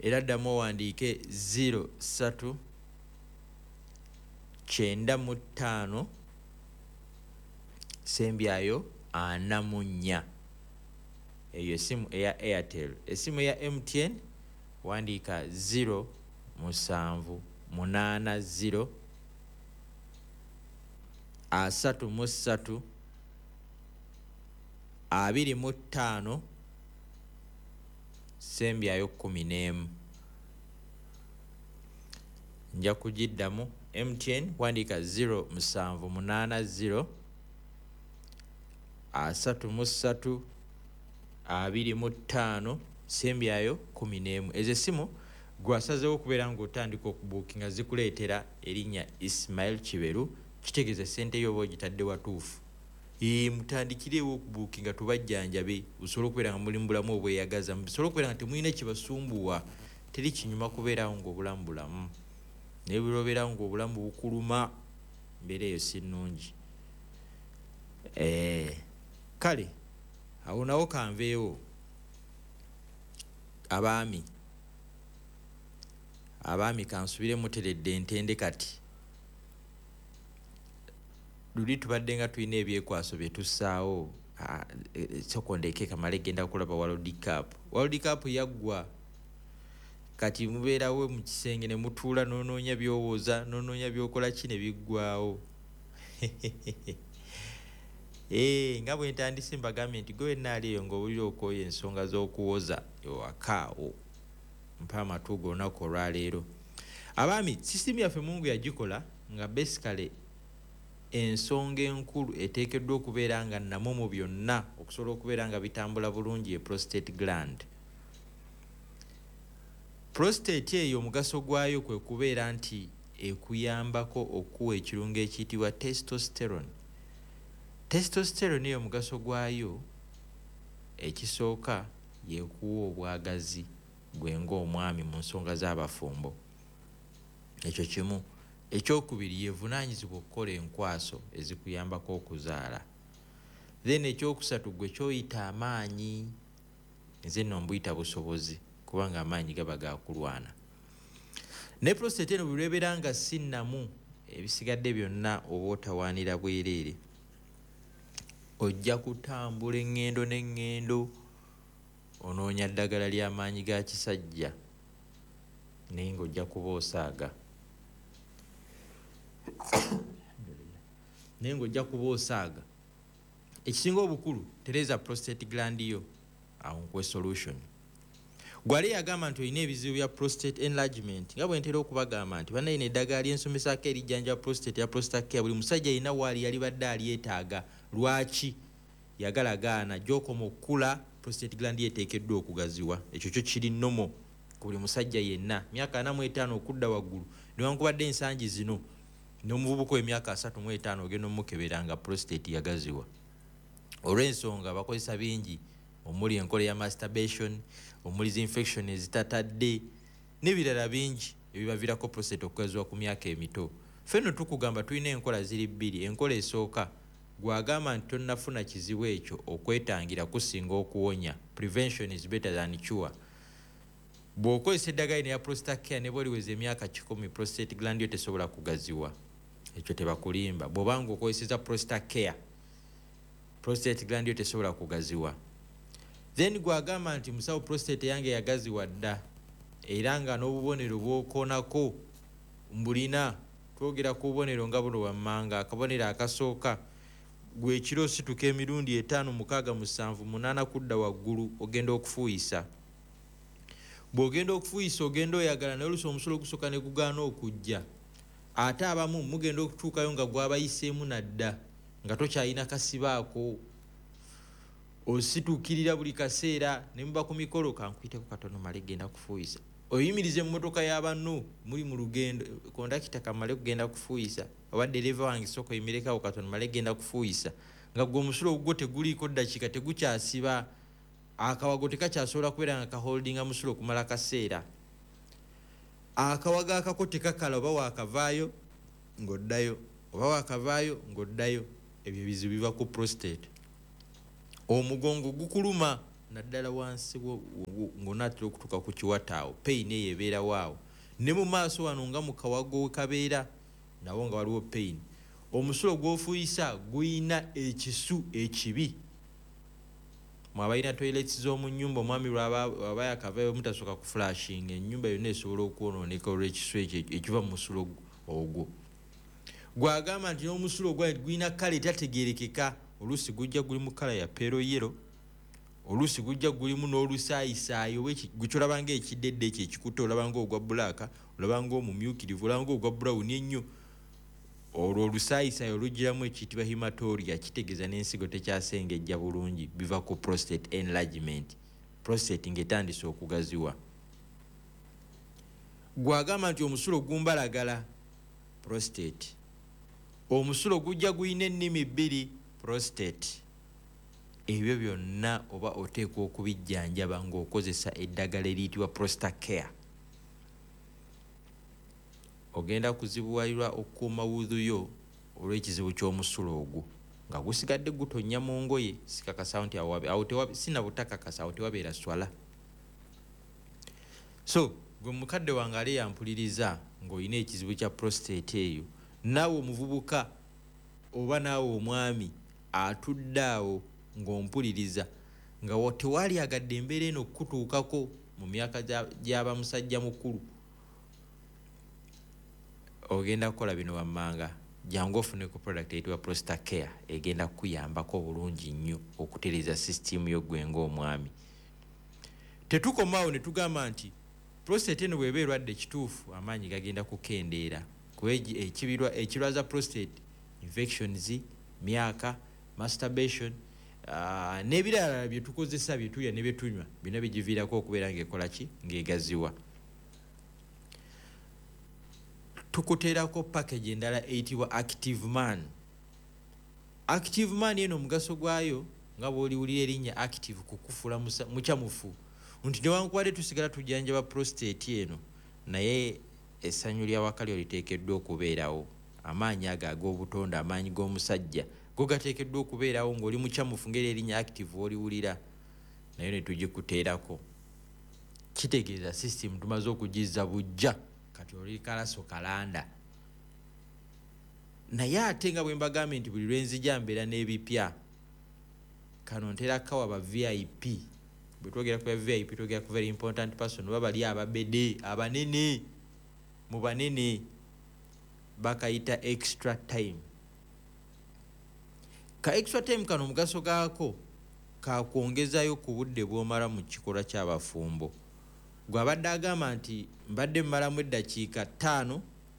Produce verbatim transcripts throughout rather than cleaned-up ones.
era ddamu wandiike zero three kyenda mu ttaano sembyayo ana mu nnya. Eyo esimu eya Airtel. Esimu ya M T N wandiika zero musanvu munaana zero asatu mu ssatu abiri mu ttaano sembyayo kkumi n'emu. Nja kugiddamu. M T N wandiika zero musanvu munaana zero asatu mu ssatu abiri mu ttaano sembyayo kkumi n'emu. Ezo essimu gwasazeewo okubeera ng'otandika okubuukinga zikuleetera erinnya Ismail Kiberu, kitegeeza ssente yo oba ogitadde watuufu. Ee mutandikirewo okubuukinga tubajjanjabe busobole okubeera nga muli mu bulamu obweyagaza, busobole okubeera nga temulina kibasumbuwa. Teri kinyuma kubeerawo ng'obulamu bulamu, naye bw'obeerawo ng'obulamu bukuluma mbeera eyo si nnungi. Eh, kale awo nawo kanveewo. Abaami abaami kansubire muteredde entende kati. Luli tubadde nga tulina ebyekwaso bye tussaawo sekondeke kamale genda kulaba World Cup. World Cup yaggwa kati mubeerawo mu kisenge ne mutuula n'onoonya byowooza n'onoonya byokola ki ne biggwawo. Eh, nga bwe ntandise mbagambye nti gwe wennaali eyo ng'owulira okooya ensonga z'okuwoza ewakaawo mpa amatu go olunaku olwaleero. Abaami sisitimu yaffe Mungu yagikola nga basically ensonga enkulu eteekeddwa okubeera nga namwo mu byonna okusobola okubeera nga bitambula bulungi e prostate gland. Prostate eyo omugaso gwayo kwe kubeera nti ekuyambako okuwa ekirungo ekiyitibwa testosterone. Testosterone eyo omugaso gwayo ekisooka yekuwa obwagazi gwenga omwami mu nsonga z'abafumbo. Ekyo kimu. Ekyokubiri yevunaanyizibwa okukola enkwaso ezikuyambako okuzaala. Then ekyokusatu gwe kyoyita amaanyi. Nze nno mbuyita busobozi kubanga amaanyi gaba gakulwana. Ne prostate eno bw'ebeera nga si nnamu ebisigadde byonna oba otawaanira bwereere, ojja kutambula eŋŋendo n'eŋŋendo onoonya ddagala ly'amaanyi ga kisajja naye ng'ojja kuba osaaga. naye ng'ojja kuba osaaga. Ekisinga obukulu tereza prostate gland yo awo nkwe solution. Gwali yagamba nti olina ebizibu bya prostate enlargement nga bwe ntera okubagamba nti bannayina eddagala ly'ensomesaako erijjanja prostate ya prostate care buli musajja alina waali yali badde alyetaaga. Lwaki? Yagala gaana gy'okoma okukula prostate gland yeteekeddwa okugaziwa. Ekyo kyo kiri nnomo ku buli musajja yenna myaka ana mu etaano okudda waggulu newankubadde ensangi zino n'omuvubuka w'emyaka asatu mu etaano ogenda omukebera nga prostate yagaziwa. Olw'ensonga bakozesa bingi omuli enkola ya masturbation, omuli zinfection ezitatadde n'ebirala bingi ebibaviirako prostate okugaziwa ku myaka emito. Ffenno tukugamba tulina enkola ziri bbiri. Enkola esooka gwagamba nti tonnafuna kizibu ekyo okwetangira kusinga okuwonya. Prevention is better than cure. Bw'okozesa eddagala lino ya prostate care ne bw'oliweza emyaka kikumi prostate gland yo tesobola kugaziwa, ekyo tebakulimba. Bw'oba ng'okozeseza prostate care prostate gland yo tesobola kugaziwa. Then gwagamba nti musawo prostate yange yagaziwa dda era nga n'obubonero bw'okoonako mbulina. Twogera ku bubonero nga buno wammanga. Akabonero akasooka gwe ekiro osituka emirundi etaano mukaaga musanvu munaana kudda waggulu ogenda okufuuyisa. Bw'ogenda okufuuyisa ogenda oyagala naye oluusi omusolo ogusooka ne gugaana okujja. Ate abamu mugenda okutuukayo nga gwabayiseemu nadda nga tokyalina kasibaako. Osituukirira buli kaseera ne muba ku mikolo kankuyiteko katono male genda kufuuyisa. Oyimirize mu mmotoka y'abanno muli mu lugendo kondakita kamale kugenda kufuuyisa oba dereva wange sooka oyimirekawo katono male genda kufuuyisa nga gwe omusulo ogwo teguliiko ddakiika tegukyasiba. Akawago tekakyasobola kubeera nga kaholdinga musulo okumala kaseera. Akawago akako tekakala oba waakavaayo ng'oddayo oba waakavaayo ng'oddayo. Ebyo bizibu biva ku prostate. Omugongo gukuluma naddala wansi ng'onaatera okutuuka ku kiwata awo pain eyo ebeerawo awo ne mu maaso wano nga mu kawago kabeera nawo nga waliwo pain. Omusulo gw'ofuuyisa guyina ekisu ekibi. Mwabalina toilets z'omu nnyumba omwami lwaba yakavayo mutasooka ku flashing ennyumba yonna esobola okwonooneka olw'ekisu ekyo ekiva mu musulo ogwo. Gwagamba nti n'omusulo gwa guyina kkala etategeerekeka. Oluusi gujja guli mu kkala ya peero yero, oluusi gujja gulimu n'olusaayisaayi gukyolaba ng'ekiddedde ekyo ekikutte olaba ng'ogwa bbulaaka, olaba ng'omumyukirivu, olaba ng'ogwa bulawuni ennyo. Olwo olusaayisaayi olugiramu ekiyitibwa hematuria kitegeeza n'ensigo tekyasengejja bulungi, biva ku prostate enlargement, prostate ng'etandise okugaziwa. Gwagamba nti omusulo gumbalagala, prostate. Omusulo gujja guyina ennimi bbiri, prostate. Ebyo byonna oba oteekwa okubijjanjaba ng'okozesa eddagala eriyitibwa Prostacare. Ogenda kuzibuwalirwa okukuuma wuuzu yo olw'ekizibu ky'omusulo ogwo nga gusigadde gutonnya mu ngoye. Sikakasa nti awo sina butakakasa awo tewabeera swala. So gwe mukadde wange ali yampuliriza ng'olina ekizibu kya prostate eyo, naawe omuvubuka oba naawe omwami atudde awo ng'ompuliriza nga tewali agadde embeera eno okutuukako mu myaka gy'aba musajja mukulu, ogenda kukola bino wammanga. Jangu ofune ku product eyitibwa Prostacare egenda kukuyambako bulungi nnyo okutereeza sisitimu yo gwe ng'omwami. Tetukomaawo ne tugamba nti prostate eno bw'eba erwadde kituufu amaanyi gagenda kukendeera kuba ekirwaza prostate infections, myaka, masturbation, uh, n'ebirala bye tukozesa bye tulya ne bye tunywa bino bigiviirako okubeera ng'ekola ki ng'egaziwa. Tukuteerako package endala eyitibwa Active Man. Active Man eno omugaso gwayo nga bw'oliwulira erinnya active kukufuula mukyamufu nti newankubadde tusigala tujjanjaba prostate eno naye essanyu ly'awaka lyo liteekeddwa okubeerawo. Amaanyi ago ag'obutonde, amaanyi g'omusajja go gateekeddwa okubeerawo ng'oli mukyamufu ngeri erinnya active oliwulira, naye ne tugikuteerako. Kitegeeza system tumaze okugizza bujja kati oli kalaso kalanda. Naye ate nga bwe mbagambye nti buli lwenzija mbeera n'ebipya, kano ntera kawa ba V I P. Bwe twogera ku V I P twogera ku very important person, baba bali ababede abanene. Mu banene bakayita extra time. Ka extra time kano omugaso gaako kakwongezayo ku budde bw'omala mu kikolwa ky'abafumbo. Gwabadde agamba nti mbadde mmalamu eddakiika ttaano,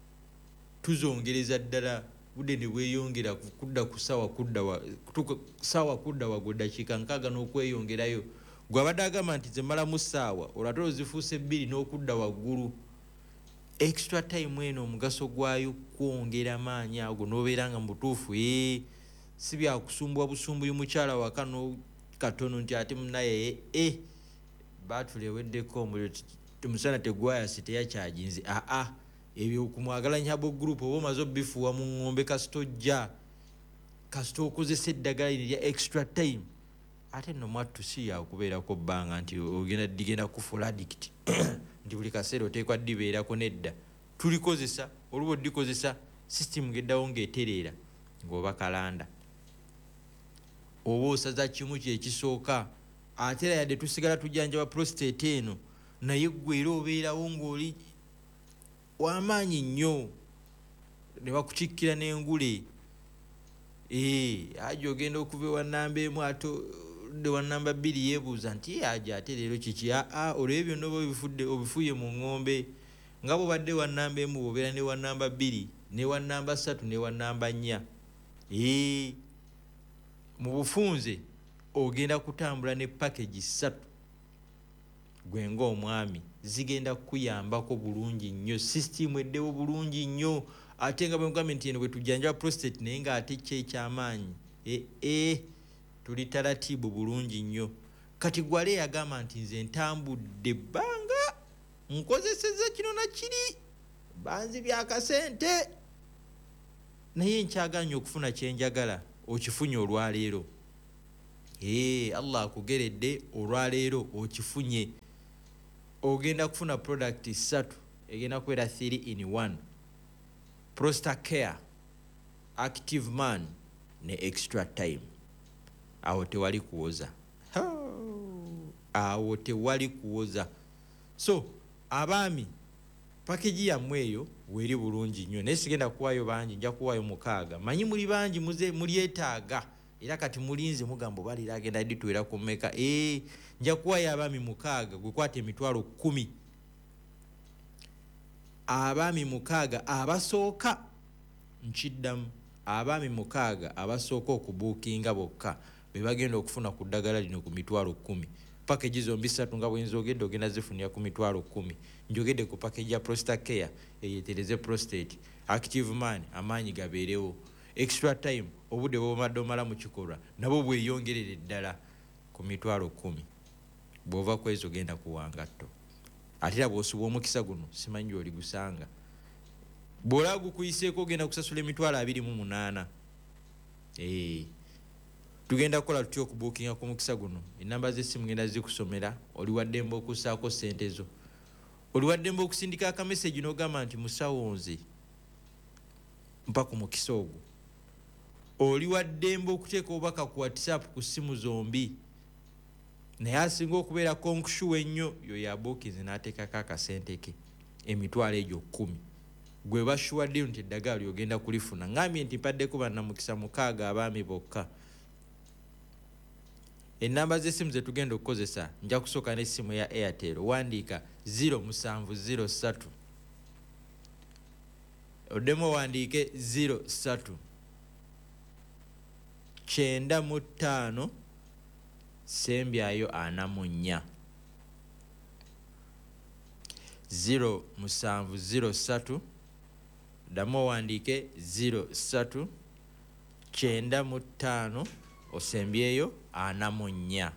tuzongereza ddala budde ne bweyongera kudda ku ssaawa kudda wa ssaawa kudda wago ddakiika nkaaga n'okweyongerayo. Gwabadde agamba nti ze mmalamu ssaawa olwate ozifuuse bbiri n'okudda waggulu. Extra time eno omugaso gwayo kwongera maanyi ago n'obeera nga mutuufu ee si byakusumbwa busumbuyi mukyala waka n'okatono nti ate munaye e baatuleweddeko omuliro tumusana tegwayasi teyakyaginzi. Aa ebyo okumwagalanya bo group oba omaze obifuuwa mu ng'ombe kasita ojja kasita okozesa eddagala lino erya extra time. Ate nno mwattu si yakubeerako bbanga nti ogenda digenda kufuula addict nti buli kaseera oteekwa ddibeerako. Nedda tulikozesa oluba oddikozesa system ng'eddawo ng'etereera ng'oba kalanda oba osaza kimu kyekisooka. Ate era yadde tusigala tujjanjaba prostate eno naye ggwe era obeerawo ng'oli w'amaanyi nnyo ne bakukikkira n'engule. ee aja ogenda okuva ewa nnamba emu ate de wa namba bbiri yeebuuza nti aja ate leero kiki. aa olwo byonna oba obifudde obifuye mu ng'ombe nga bw'obadde wa nnamba emu bw'obeera ne wa nnamba bbiri ne wa nnamba ssatu ne wa nnamba nnya. ee mu bufunze ogenda kutambula ne package ssatu gwe ng'omwami zigenda kukuyambako bulungi nnyo. System eddewo bulungi nnyo. Ate nga bwe ngambye nti eno bwe tujjanjaba prostate naye ng'ate kyo eky'amaanyi ee ee tuli taratibu bulungi nnyo. Kati gwale yagamba nti nze ntambudde ebbanga nkozeseza kino na kiri banzi byakasente naye nkyaganya okufuna kyenjagala okifunye olwaleero. Hey, Allah akugeredde olwaleero okifunye. Ogenda kufuna product ssatu egenda kubeera three in one. Prostate Care, Active Man ne Extra Time. Awo tewali kuwoza. Awo tewali kuwoza. So abaami package yammwe eyo weri bulungi nnyo naye sigenda kuwaayo bangi, nja kuwaayo mukaaga. Manyi muli bangi muze mulyetaaga era kati mulinze mugamba balira agenda ditwera ku mmeka. Eh, nja kuwaayo abaami mukaaga gwe kwata emitwalo kkumi. Abaami mukaaga abasooka nkiddamu, abaami mukaaga abasooka okubuukinga bokka be bagenda okufuna ku ddagala lino ku mitwalo kkumi. Package zombi ssatu nga bwenzogedde ogenda zifunira ku mitwalo kkumi. Njogedde ku package ya Prostate Care eyetereze prostate, Active Man amaanyi gabeerewo, Extra Time obudde bw'omadde omala mu kikolwa nabo bweyongerera eddala ku mitwalo kkumi. Bw'ova ku ezo genda kuwangatto. Ate era bw'osuba omukisa guno simanyi oli gusanga. Bw'olaba gukuyiseeko ogenda kusasula emitwalo abiri mu munaana. Eh, tugenda kukola tutya okubuukinga ku mukisa guno. Ennamba z'essimu ngenda zikusomera. Oli waddembe okussaako ssente zo. Oli waddembe okusindika akameseji n'ogamba nti musawo nze mpa ku mukisa ogwo. Oli waddembe okuteeka obubaka ku WhatsApp ku ssimu zombi. Naye asinga okubeera konkushu ennyo yo yabuukizi n'ateekako akasente ke emitwalo egyo kkumi. Gwe bashuwadde nti eddagala ly'ogenda kulifuna. Ngambye nti mpaddeko bannamukisa mukaaga abaami bokka. Ennamba z'essimu ze tugenda okukozesa nja kusooka n'essimu ya Airtel. Wandiika zero seven zero three. Oddemu wandiike zero three kyenda mu ttaano sembyayo ana mu nnya. zero seven zero three. Ddamu wandiike zero three kyenda mu ttaano osembyeyo ana mu nnya.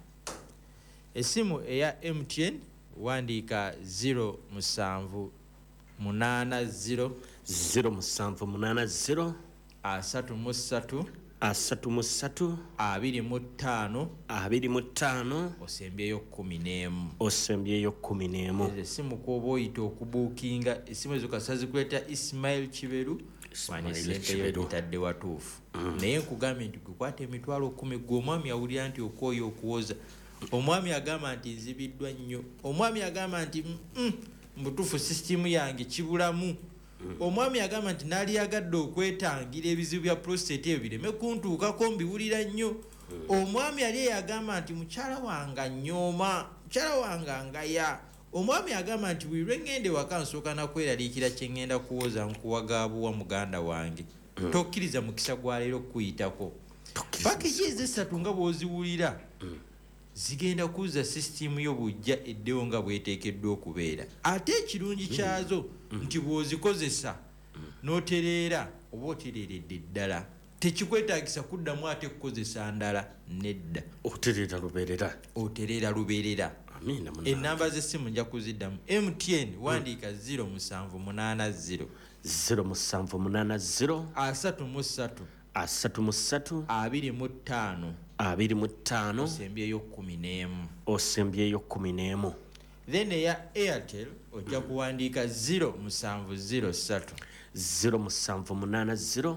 Essimu eya M T N wandiika zero seven munana zero zero seven munana zero asatu mu ssatu asatu mu ssatu abiri mu ttaano abiri mu ttaano osembyeyo kkumi n'emu. osembyeyo kkumi n'emu. Essimu kw'oba oyita okubuukinga essimu ezo kasa zikweta Ismail Kiberu wani sente yo gitadde watuufu. Naye nkugambye nti gukwata emitwalo kkumi gwe omwami awulira nti okwoyo okuwoza. Omwami agamba nti nzibiddwa nnyo. Omwami agamba nti mbutuufu sisitimu yange kibulamu. Omwami agamba nti naali yagadde okwetangira ebizibu bya prostate ebyo bireme kuntuukako mbiwulira nnyo. Omwami yali yagamba nti mukyala wange anyooma, mukyala wange angaya. Omwami agamba nti buli lwe ngende waka nsooka na kweraliikira kye ngenda kuwoza nkuwagaabuwa muganda wange. Tokkiriza mukisa gwa leero kuyitako. Package ez'essatu nga bw'oziwulira zigenda kuza sisitimu yo bujja eddewo nga bw'eteekeddwa okubeera. Ate ekirungi kyazo nti bw'ozikozesa n'otereera oba otereeredde ddala tekikwetaagisa kuddamu ate kukozesa ndala nedda. Otereera lubeerera. Otereera lubeerera. Amina munana. Ennamba z'essimu nja kuziddamu. M T N wandiika zero seven munana zero zero seven munana zero asatu mu ssatu asatu mu ssatu abiri mu ttaano abiri mu ttaano osembyeyo kkumi n'emu. osembyeyo kkumi n'emu. Then eya Airtel ojja kuwandiika zero seven zero three zero seven munana zero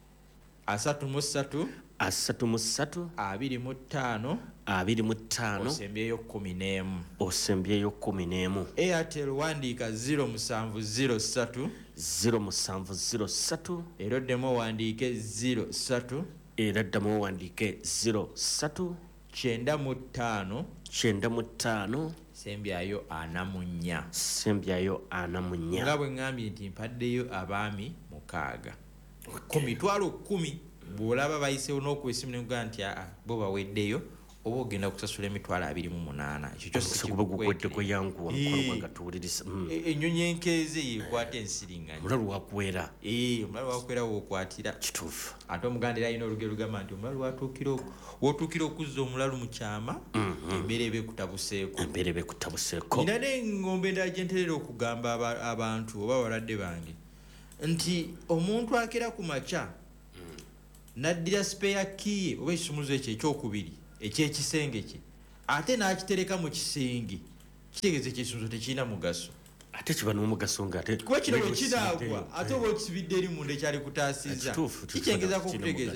asatu mu ssatu asatu mu ssatu abiri mu ttaano abiri mu ttaano osembyeyo kkumi n'emu. osembyeyo kkumi n'emu. Airtel wandiika zero seven zero three zero seven zero three era oddemu owandiike zero three era ddamu owandiike zero three kyenda mu ttaano kyenda mu ttaano sembyayo ana mu nnya. sembyayo ana mu nnya. Nga bwe ŋŋambye nti mpaddeyo abaami mukaaga ku mitwalo kkumi. Bw'olaba bayiseewo n'okwesimu n'ogamba nti aa bo baweddeyo oba ogenda kusasula emitwalo abiri mu munaana. Ekyo kyose kikuweddeko yanguwa mukwano nga tuwuliriza. Ennyonyi enkeeze yeekwata ensiriŋŋanyi. Omulalu wakuwera. Omulalu wakuwera wookwatira. Kituufu. Ate omuganda era alina olugero lugamba nti omulalu watuukira wootuukira okuzza omulalu mu kyama embeera eba ekutabuseeko. embeera eba ekutabuseeko. Nina n'eŋŋombe endala gye nterera okugamba abantu oba abalwadde bange nti omuntu akera ku makya n'addira spare key oba ekisumuluzo ekyo ekyokubiri ekyekisenge kye ate n'akitereka mu kisenge kitegeeza ekisunso tekirina mugaso ate kiba n'omugaso nga ate kuba kino bwe kinaagwa ate oba okisibidde eri munda ekyali kutaasiza kikyengeza ku kutegeeza